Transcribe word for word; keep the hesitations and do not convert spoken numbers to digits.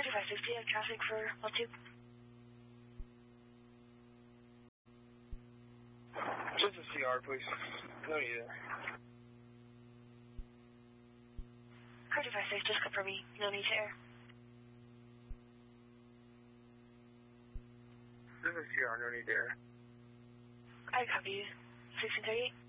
two five six, do you have traffic for one two? Just a C R, please. No need there. Car two five six, just confirming, no need to air. Just a C R, no need there. I copy you. sixteen thirty-eight.